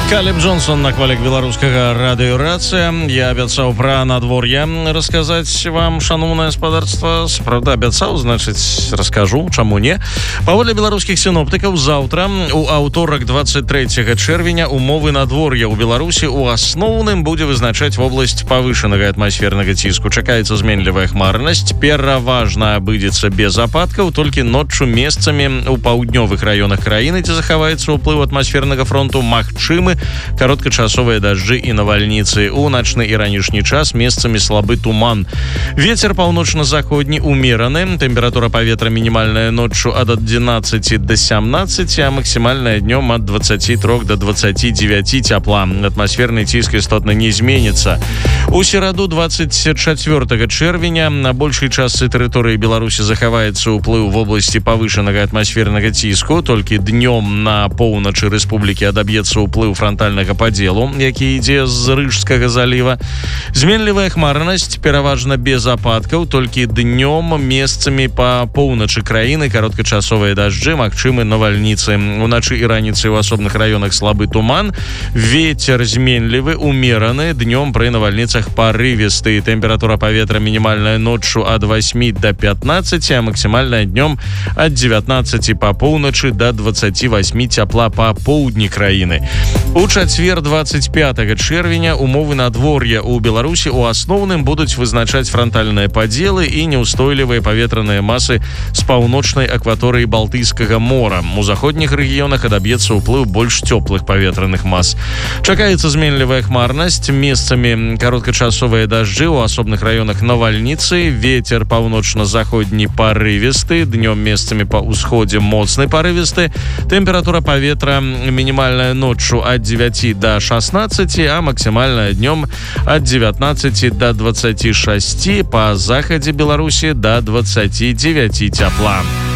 Калеб Джонсон на хвалях беларускага радыёрацыя. Я абяцаў пра надвор'е расказаць вам, шаноўнае спадарства. Правда, абяцаў, значыць, раскажу, чаму не. Паводле беларускіх сіноптыкаў, заўтра, у аўторак 23 чэрвеня, умовы надвор'я ў Беларусі у асноўным будзе вызначаць вобласць павышанага атмасфернага ціску. Чакаецца зменлівая хмарнасць, пераважна абыдзецца без ападкаў, толькі ноччу месцамі у паўднёвых раёнах краіны, дзе захаваецца ўплыў атмасфернага фронту, магчымы кароткачасовыя дажджы і навальніцы. У начны і ранішні час месцамі слабы туман. Вецер паўночна-заходні умераны. Тэмпература паветра мінімальная ноччу ад 11 до 17, а максімальная днём ад 23 до 29 цяпла. Атмасферны ціск істотна не зменіцца. У сераду 24 чэрвеня на большай частцы тэрыторыі Беларусі захаваецца ўплыў в обласці павышанага атмасфернага ціску. Толькі днём на поўначы рэспублікі адаб'ецца ўплыў фронтальнага падзелу, які ідзе з Рыжскага заліва. Зменлівая хмарнасць, пераважна без ападкаў, толькі днём месцамі па поўначы краіны кароткачасовыя дажджы, магчымы навальніцы. Уначы і раніцай у асобных раёнах слабы туман. Вецер зменлівы, умераны, днём пры навальніцах парывісты. Тэмпература паветра мінімальная ноччу ад 8 до 15, а максімальная днём ад 19 па поўначы до 28 цяпла па поўдні краіны. У чацвер 25 чэрвеня умовы надвор'я ў Беларусі у асноўным будуць вызначаць франтальныя падзелы і неўстойлівыя паветраныя масы з паўночнай акваторыі Балтыйскага мора. У заходніх рэгіёнах адаб'ецца ўплыў больш цёплых паветраных мас. Чакаецца зменлівая хмарнасць, месцамі кароткачасовыя дажджы, у асобных раёнах навальніцы, вецер паўночна-заходні парывісты, днём месцамі па ўсходзе моцны парывісты. Тэмпература паветра мінімальная ноччу от 9 до 16, а максимальная днем от 19 до 26, по заходе Беларуси до 29 тепла.